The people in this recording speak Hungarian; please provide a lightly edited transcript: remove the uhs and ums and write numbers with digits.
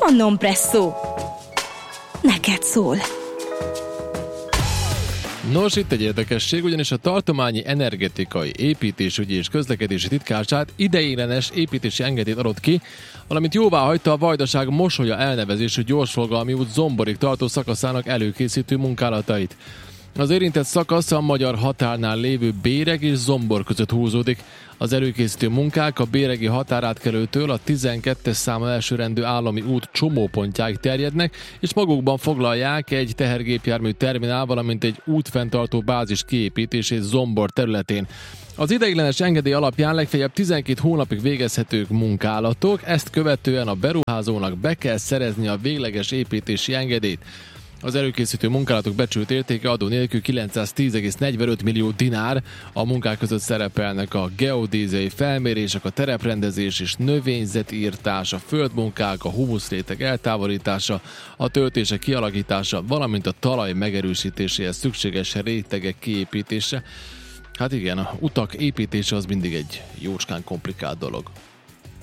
Pannon Presszó. Neked szól. Nos, itt egy érdekesség, ugyanis a tartományi energetikai, építésügyi és közlekedési titkárság ideiglenes építési engedélyt adott ki, valamint jóváhagyta a Vajdaság Mosolya elnevezésű gyorsforgalmi út Zomborig tartó szakaszának előkészítő munkálatait. Az érintett szakasz a magyar határnál lévő Béreg és Zombor között húzódik. Az előkészítő munkák a béregi határátkelőtől a 12-es számú elsőrendű állami út csomópontjáig terjednek, és magukban foglalják egy tehergépjármű terminál, valamint egy útfenntartó bázis kiépítését Zombor területén. Az ideiglenes engedély alapján legfeljebb 12 hónapig végezhetők munkálatok, ezt követően a beruházónak be kell szerezni a végleges építési engedélyt. Az előkészítő munkálatok becsült értéke adó nélkül 910,45 millió dinár. A munkák között szerepelnek a geodéziai felmérések, a tereprendezés és növényzetírtás, a földmunkák, a humuszréteg eltávolítása, a töltések kialakítása, valamint a talaj megerősítéséhez szükséges rétegek kiépítése. Hát igen, a utak építése az mindig egy jócskán komplikált dolog.